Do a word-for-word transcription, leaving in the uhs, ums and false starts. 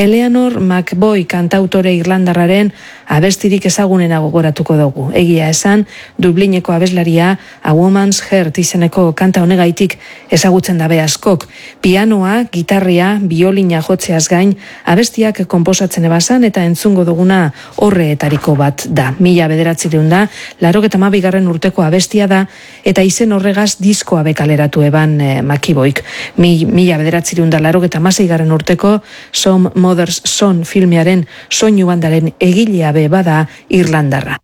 Eleanor McBoy kantautore irlandarraren abestirik ezagunena gogoratuko dugu. Egia esan, Dublineko abeslaria A Woman's Heart izeneko kanta honegaitik ezagutzen dabe askok. Pianoa, gitarria, biolina jotzeaz gain, abestiak konposatzen ebazan eta entzungo duguna horreetariko bat da. Mila bederatzireun da, laurogeita hamabigarren urteko abestia da, eta izen horregaz diskoa bekaleratu eban eh, McBoyk. Mi, mila bederatzireun da, laurogeita hamaseigarren urteko Some Mother's Son filmearen soinu bandaren egilea be bada irlandarra.